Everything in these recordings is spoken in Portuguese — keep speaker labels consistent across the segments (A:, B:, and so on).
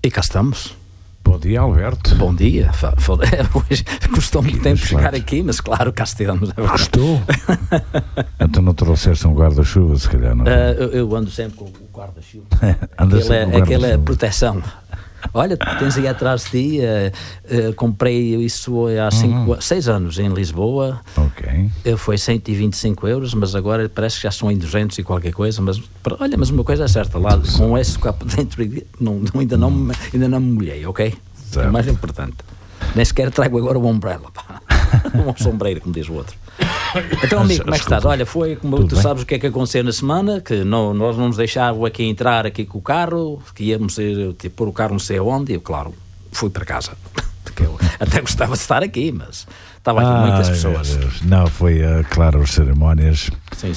A: E cá estamos.
B: Bom dia, Alberto.
A: Bom dia. Hoje custou muito tempo chegar aqui, mas claro, cá estamos.
B: Custou? Então não trouxeste um guarda-chuva, se calhar, não?
A: Eu ando sempre com o guarda-chuva.
B: Aquele
A: Aquele é proteção. Olha, tens aí atrás de ti, comprei isso há 6 anos em Lisboa.
B: Ok.
A: Foi 125 euros, mas agora parece que já são em 200 e qualquer coisa. Mas olha, mas uma coisa é certa, lá com esse copo dentro ainda não me molhei, ok?
B: Certo.
A: É mais importante. Nem sequer trago agora o umbrella, pá. Um sombreiro, como diz o outro. Então, amigo, como é que estás? Olha, foi como tu sabes o que é que aconteceu na semana, que nós não nos deixavam aqui entrar aqui com o carro, que íamos pôr o carro não sei aonde, e eu, claro, fui para casa. Porque eu até gostava de estar aqui, mas estava aqui muitas pessoas.
B: Não, foi, claro, as cerimónias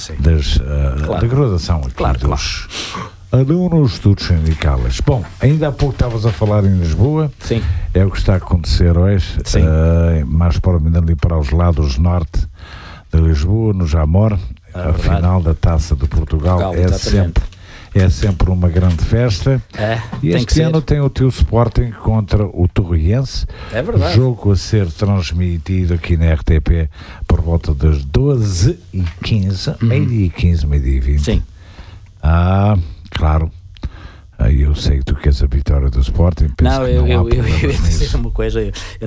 B: da graduação aqui dos alunos dos sindicales. Bom, ainda há pouco estavas a falar em Lisboa.
A: Sim.
B: É o que está a acontecer hoje.
A: Sim.
B: Mais provavelmente ali para os lados norte de Lisboa, no Jamor, a final da Taça de Portugal é sempre uma grande festa. E este ano tem o teu Sporting contra o Torriense.
A: É verdade.
B: Jogo a ser transmitido aqui na RTP por volta das 12h15, meio-dia e 15, meio-dia e 20.
A: Sim.
B: Claro. Aí eu sei que tu queres a vitória do Sporting.
A: Não, eu ia dizer uma coisa. Eu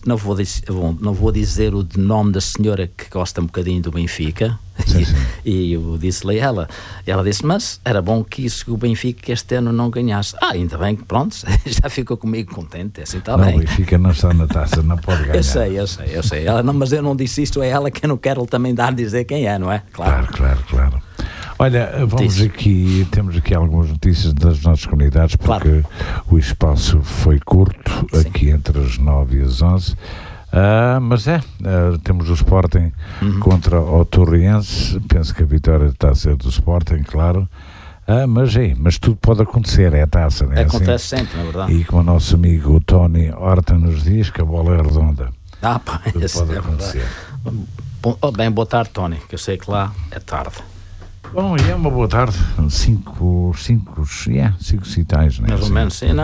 A: não vou dizer o nome da senhora que gosta um bocadinho do Benfica.
B: Sim.
A: E eu disse-lhe a ela. E ela disse, mas era bom que o Benfica este ano não ganhasse. Ainda bem que pronto, já ficou comigo contente. Assim está bem.
B: Não, o Benfica não está na taça, não pode ganhar.
A: Eu sei. Ela, não, mas eu não disse isto a ela, que eu não quero também dar a dizer quem é, não é?
B: Claro. Olha, temos aqui algumas notícias das nossas comunidades, porque o espaço foi curto, aqui entre as 9 e as 11. Mas temos o Sporting contra o Torriense. Penso que a vitória está a ser do Sporting, claro. Mas tudo pode acontecer, é a taça, não é?
A: Acontece sempre, na verdade.
B: E como o nosso amigo Tony Horta nos diz, que a bola é redonda. Tudo pode acontecer.
A: Bem, boa tarde, Tony, que eu sei que lá é tarde.
B: Bom, é uma boa tarde. 5 citais, né?
A: Mais ou menos, sim.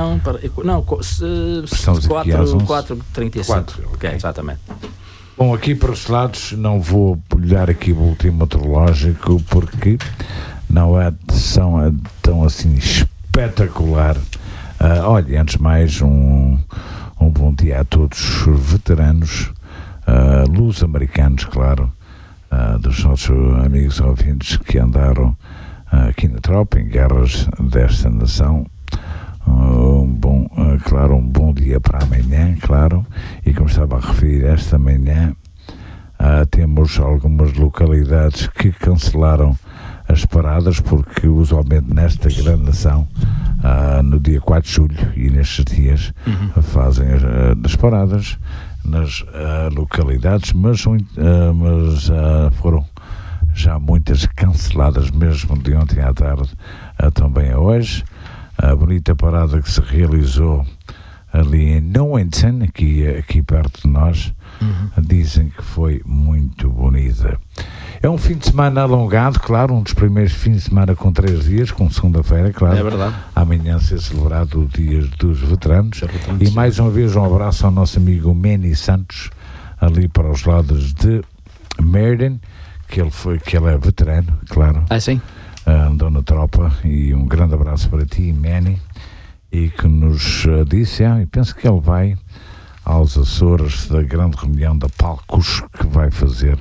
B: Estamos aqui às
A: 4h35. Ok, exatamente.
B: Bom, aqui para os lados, não vou olhar aqui o boletim meteorológico, porque não é tão assim espetacular. Olha, antes de mais, um bom dia a todos os veteranos, luso-americanos, claro, dos nossos amigos ouvintes que andaram aqui na tropa, em guerras desta nação. Um bom dia para amanhã, claro. E como estava a referir, esta manhã temos algumas localidades que cancelaram as paradas, porque usualmente nesta grande nação, no dia 4 de julho e nestes dias, fazem as paradas nas localidades, mas foram já muitas canceladas, mesmo de ontem à tarde também a hoje. A bonita parada que se realizou ali em Newington, aqui perto de nós, dizem que foi muito bonita. É um fim de semana alongado, claro, um dos primeiros fins de semana com 3 dias, com segunda-feira, claro.
A: É verdade.
B: Amanhã ser celebrado o Dia dos Veteranos. E mais uma vez um abraço ao nosso amigo Manny Santos, ali para os lados de Meriden, que ele é veterano, claro.
A: Sim.
B: Andou na tropa, e um grande abraço para ti, Manny, e que nos disse, e penso que ele vai aos Açores da grande reunião da Palcos, que vai fazer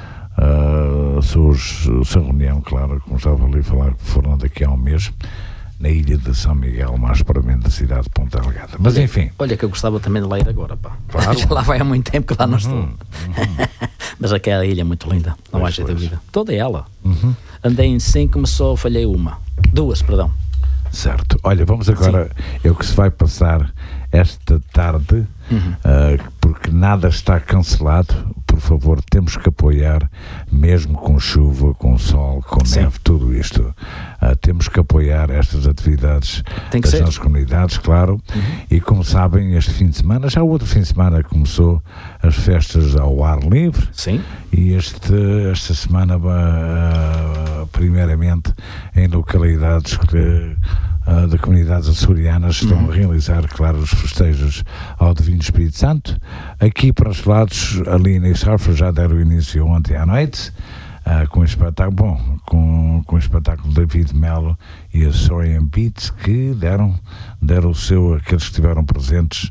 B: a sua reunião, claro, como estava ali a falar, que foram daqui a um mês, na ilha de São Miguel, mais propriamente da cidade de Ponta Delgada. Mas enfim.
A: Olha que eu gostava também de lá ir agora, pá.
B: Claro.
A: Já lá vai há muito tempo que lá não estou. Mas aquela ilha é muito linda, não há jeito de vida. Toda ela. Andei em 5, mas só falhei 2, perdão.
B: Certo. Olha, vamos agora, é o que se vai passar esta tarde, porque nada está cancelado. Por favor, temos que apoiar, mesmo com chuva, com sol, com neve, tudo isto. Temos que apoiar estas atividades das nossas comunidades, claro. E como sabem, este fim de semana, já o outro fim de semana começou as festas ao ar livre.
A: Sim.
B: E esta semana, primeiramente, em localidades de comunidades açorianas estão a realizar, claro, os festejos ao Divino Espírito Santo. Aqui para os lados, ali na East Hartford, já deram início ontem à noite, com um espetáculo, com o espetáculo David Mello e a Sorian Beats, que deram o seu, aqueles que estiveram presentes,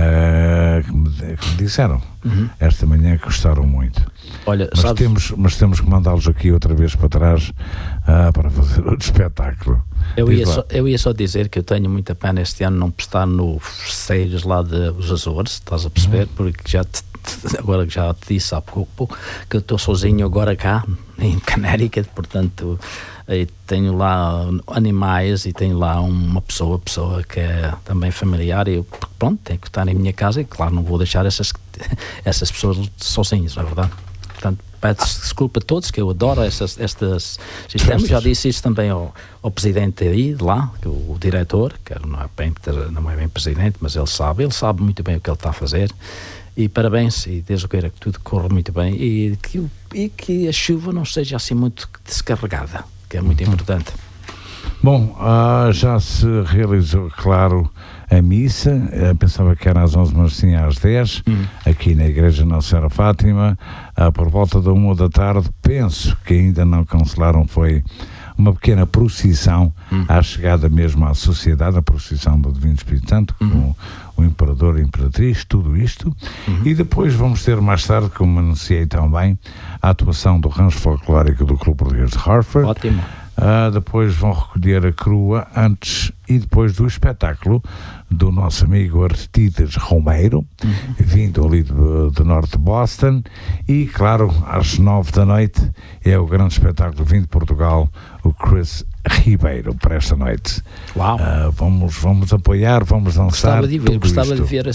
B: que me disseram esta manhã que gostaram muito.
A: Olha,
B: mas temos que mandá-los aqui outra vez para trás para fazer outro espetáculo.
A: Eu ia só dizer que eu tenho muita pena este ano não estar nos festejos lá dos Açores, estás a perceber? Porque agora que já te disse há pouco que eu estou sozinho agora cá em Connecticut, portanto tenho lá animais e tenho lá uma pessoa que é também familiar, e eu, pronto, tenho que estar em minha casa e claro, não vou deixar essas pessoas sozinhas, não é verdade? Portanto, peço desculpa a todos, que eu adoro estes sistemas. Já disse isso também ao presidente aí, lá, o diretor, que não é bem presidente, mas ele sabe muito bem o que ele está a fazer. E parabéns, e Deus o queira que tudo corra muito bem e que a chuva não seja assim muito descarregada, que é muito importante.
B: Bom, já se realizou, claro, a missa. Pensava que era às 11, mas sim às 10, aqui na Igreja Nossa Senhora Fátima, por volta da 1 da tarde. Penso que ainda não cancelaram, foi uma pequena procissão à chegada mesmo à sociedade, a procissão do Divino Espírito Santo, com o Imperador e a Imperatriz, tudo isto. E depois vamos ter mais tarde, como anunciei também, a atuação do rancho folclórico do Clube Português de Hartford.
A: Ótimo.
B: Depois vão recolher a crua antes e depois do espetáculo do nosso amigo Aristides Romeiro, vindo ali do norte de Boston. E claro, às 9 da noite é o grande espetáculo vindo de Portugal, o Chris Ribeiro, para esta noite.
A: Uau.
B: Vamos apoiar, vamos dançar.
A: Gostava de ver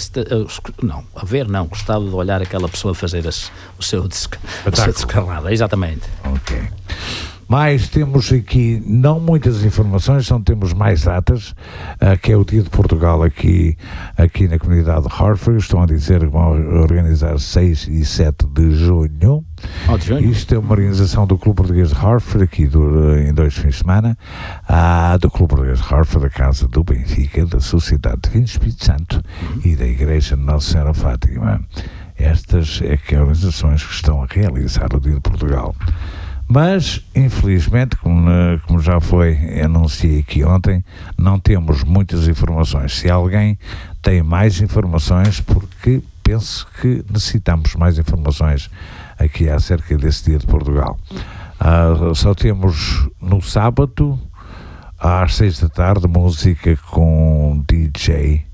A: gostava de olhar aquela pessoa fazer o seu descarrada, exatamente.
B: Ok. Mas temos aqui não muitas informações, temos mais datas, que é o Dia de Portugal aqui na comunidade de Hartford. Estão a dizer que vão organizar 6 e 7 de junho. Isto é uma organização do Clube Português de Hartford, aqui em 2 fins de semana, do Clube Português de Hartford, da Casa do Benfica, da Sociedade Divino Espírito Santo e da Igreja Nossa Senhora Fátima. Estas é que organizações que estão a realizar o Dia de Portugal. Mas, infelizmente, como já anunciei aqui ontem, não temos muitas informações. Se alguém tem mais informações, porque penso que necessitamos mais informações aqui acerca desse Dia de Portugal. Só temos no sábado, às 6 da tarde, música com DJ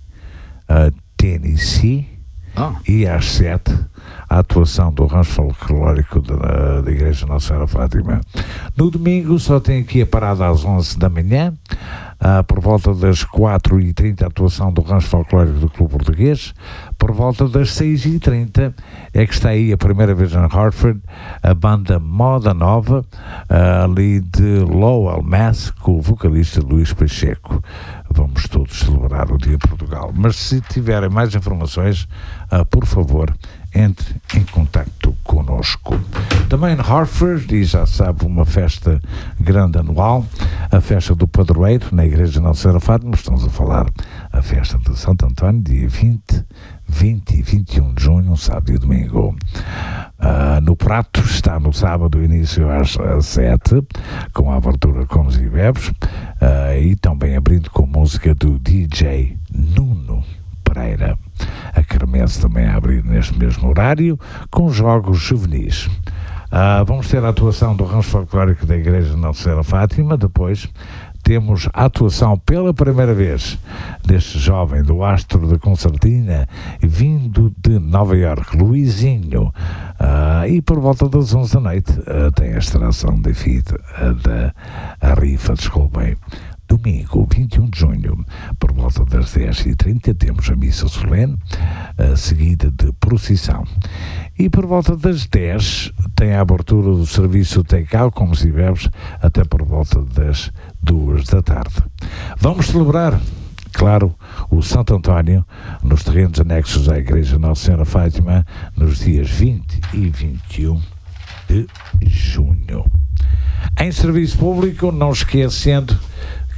B: Tennessee, e às 7 a atuação do rancho folclórico da Igreja Nossa Senhora Fátima. No domingo só tem aqui a parada às 11 da manhã, por volta das 4h30 a atuação do rancho folclórico do Clube Português. Por volta das 6h30 é que está aí a primeira vez em Hartford a banda Moda Nova, ali de Lowell, Mass, com o vocalista Luís Pacheco. Vamos todos celebrar o Dia de Portugal. Mas se tiverem mais informações, por favor, entre em contacto connosco. Também em Hartford, e já sabe, uma festa grande anual, a festa do Padroeiro na Igreja Nossa Senhora Fátima. Estamos a falar a festa de Santo António, dia 20 e 21 de junho, sábado e domingo. No prato está no sábado, início às 7, com a abertura Comes e Bebes, e também abrindo com música do DJ Nuno Pereira. A quermesse também a abrir neste mesmo horário, com jogos juvenis. Vamos ter a atuação do rancho folclórico da Igreja Nossa Senhora Fátima. Depois temos a atuação pela primeira vez deste jovem do Astro da Concertina, vindo de Nova Iorque, Luizinho. E por volta das 11 da noite tem a extração da fita, a rifa, desculpem. Domingo, 21 de junho, por volta das 10h30, temos a missa solene, seguida de procissão. E por volta das 10 tem a abertura do serviço take-out, como se bebes, até por volta das 2 da tarde. Vamos celebrar, claro, o Santo António nos terrenos anexos à Igreja Nossa Senhora Fátima, nos dias 20 e 21 de junho. Em serviço público, não esquecendo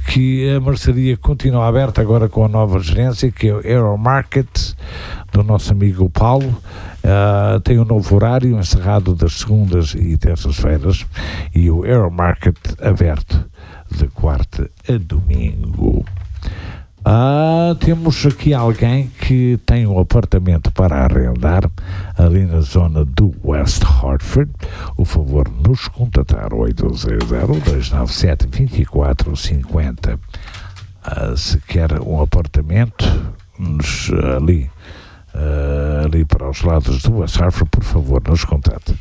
B: que a mercearia continua aberta agora com a nova gerência, que é o Euromarket, do nosso amigo Paulo. Tem um novo horário, encerrado das segundas e terças-feiras, e o Euromarket aberto de quarta a domingo. Temos aqui alguém que tem um apartamento para arrendar ali na zona do West Hartford. Por favor, nos contatar 820-297-2450. Se quer um apartamento ali para os lados do West Hartford, por favor, nos contate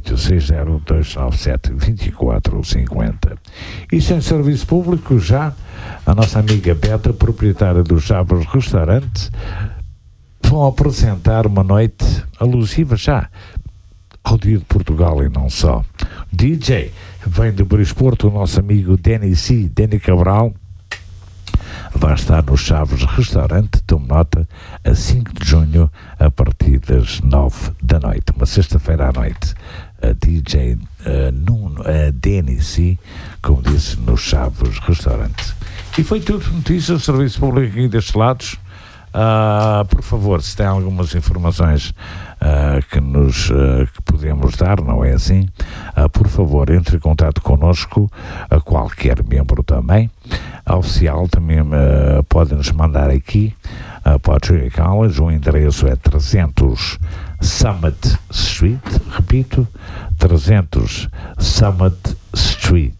B: 860-297-2450. E sem serviço público, já a nossa amiga Beta, proprietária do Chavos Restaurante, vão apresentar uma noite alusiva já ao Dia de Portugal e não só. DJ vem de Brisporto, o nosso amigo Danny Cabral, vai estar no Chaves Restaurante, tome nota, a 5 de junho, a partir das 9 da noite, uma sexta-feira à noite. A DJ Danny C, como disse, no Chaves Restaurante. E foi tudo. Notícias, serviço público aqui destes lados. Por favor, se tem algumas informações que podemos dar, não é assim? Por favor, entre em contato connosco, qualquer membro também, oficial, também pode nos mandar aqui para o Trinity College. O endereço é 300 Summit Street, repito, 300 Summit Street.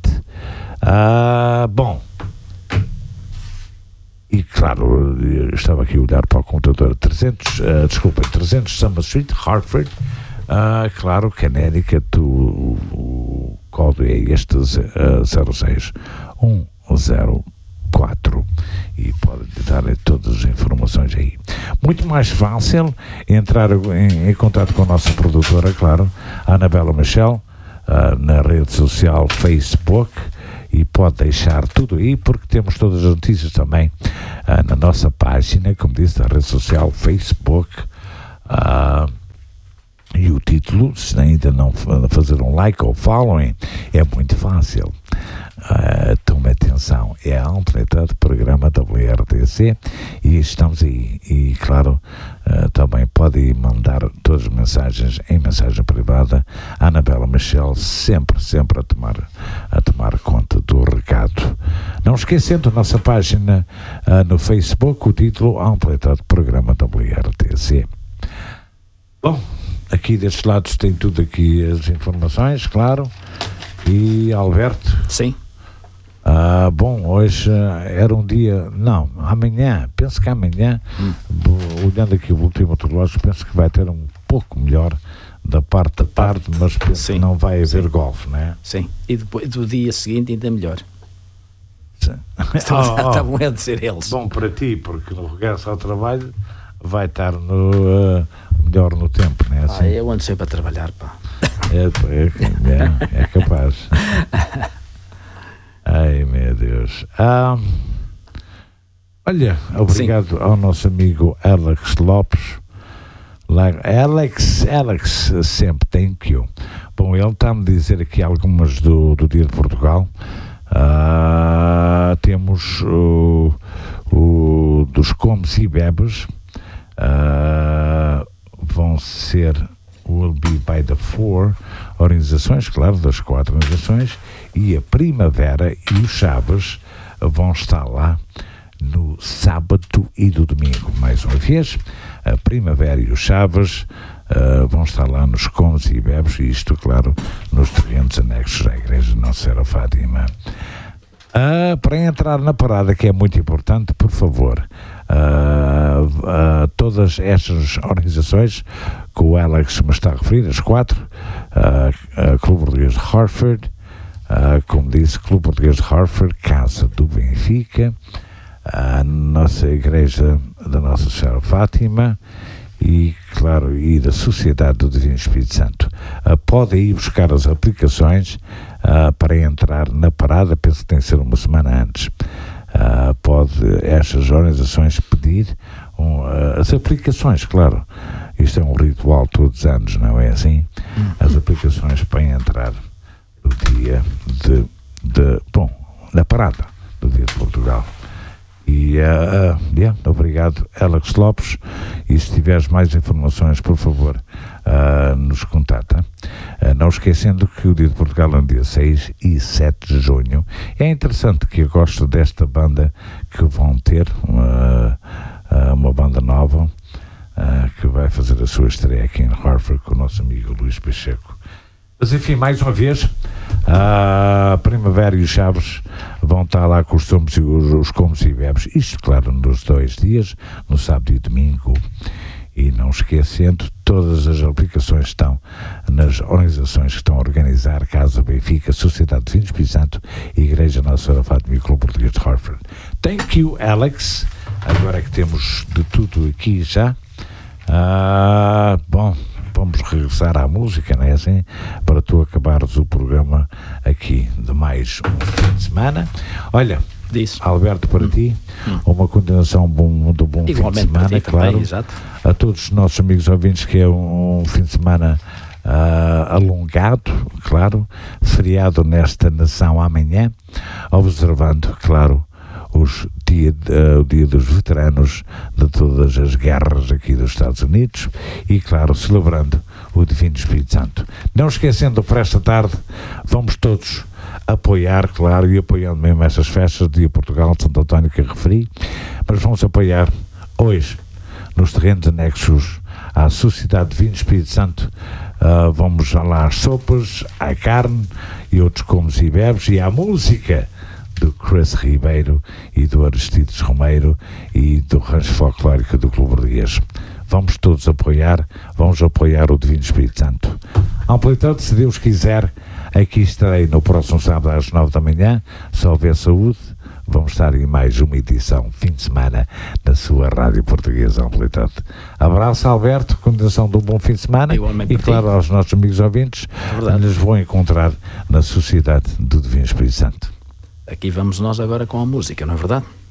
B: Bom, e claro, eu estava aqui a olhar para o computador, 300 Summit Street, Hartford, claro, Connecticut, o código é este, 06104, e pode dar todas as informações aí. Muito mais fácil entrar em contato com a nossa produtora, claro, a Anabela Michel, na rede social Facebook, e pode deixar tudo aí, porque temos todas as notícias também na nossa página, como disse, da rede social Facebook, e o título, se ainda não fazer um like ou following, é muito fácil. Tome atenção, é a Amplitude, programa WRTC, e estamos aí. E claro, também pode mandar todas as mensagens em mensagem privada. A Anabela Michel sempre a tomar conta do recado. Não esquecendo a nossa página no Facebook, o título Amplitude, programa WRTC. Bom, aqui destes lados tem tudo aqui as informações, claro. E Alberto?
A: Sim.
B: Bom, hoje era um dia, não, amanhã, penso que amanhã, olhando aqui o boletim meteorológico, penso que vai ter um pouco melhor da parte da tarde, mas penso que não vai haver golfe, não é?
A: Sim, e depois do dia seguinte ainda melhor. Está bom a dizer eles.
B: Bom para ti, porque no regresso ao trabalho vai estar melhor no tempo, não é assim?
A: Eu ando sempre a trabalhar, pá.
B: É capaz. Ai, meu Deus. Olha, obrigado ao nosso amigo Alex Lopes. Alex, sempre thank you. Bom, ele está-me a dizer aqui algumas do Dia de Portugal. Temos dos comes e bebes. Vão ser Will Be by the 4 organizações, claro, das 4 organizações, e a Primavera e os Chaves vão estar lá no sábado e do domingo. Mais uma vez, a Primavera e os Chaves vão estar lá nos comes e bebes, e isto, claro, nos terrenos anexos à Igreja Nossa Senhora Fátima. Para entrar na parada, que é muito importante, por favor, todas estas organizações que o Alex me está a referir, as 4, Clube Português de Hartford, como disse, Clube Português de Hartford, Casa do Benfica, a nossa Igreja da Nossa Senhora Fátima e, claro, e da Sociedade do Divino Espírito Santo. Podem ir buscar as aplicações para entrar na parada, penso que tem que ser uma semana antes. Pode estas organizações pedir as aplicações, claro, isto é um ritual todos os anos, não é assim? As aplicações para entrar no dia da parada, do Dia de Portugal. E obrigado, Alex Lopes. E se tiveres mais informações, por favor, nos contata. Não esquecendo que o Dia de Portugal é no dia 6 e 7 de junho. É interessante que eu gosto desta banda que vão ter, uma banda nova, que vai fazer a sua estreia aqui em Hartford com o nosso amigo Luís Pacheco. Mas enfim, mais uma vez, a Primavera e os Chaves vão estar lá com os comes e bebes. Isto, claro, nos 2 dias, no sábado e domingo. E não esquecendo, todas as aplicações estão nas organizações que estão a organizar: Casa Benfica, Sociedade de Vinho Espírito Santo e Igreja Nossa Senhora Fátima e Clube Português de Hartford. Thank you, Alex. Agora que temos de tudo aqui já. Bom, vamos regressar à música, não é assim? Para tu acabares o programa aqui de mais um fim de semana. Olha, Alberto, para ti, uma continuação do bom fim de semana, claro.
A: Também, exato.
B: A todos os nossos amigos ouvintes, que é um fim de semana alongado, claro, feriado nesta nação amanhã, observando, claro, o dia dos veteranos de todas as guerras aqui dos Estados Unidos e, claro, celebrando o Divino Espírito Santo. Não esquecendo, para esta tarde, vamos todos apoiar, claro, e apoiando mesmo essas festas de Portugal, de Santo António, que eu referi, mas vamos apoiar hoje, nos terrenos anexos à Sociedade Divino Espírito Santo. Vamos lá às sopas, à carne e outros comes e bebes, e à música do Chris Ribeiro e do Aristides Romeiro e do rancho folclórico do Clube Português. Vamos todos apoiar, vamos apoiar o Divino Espírito Santo. Amplitude, se Deus quiser, aqui estarei no próximo sábado às 9 da manhã, se houver saúde. Vamos estar em mais uma edição, fim de semana, da sua Rádio Portuguesa Amplitude. Abraço, Alberto, continuação do bom fim de semana.
A: Igualmente,
B: e, claro, aos nossos amigos ouvintes, nos vão encontrar na Sociedade do Divino Espírito Santo.
A: Aqui vamos nós agora com a música, não é verdade?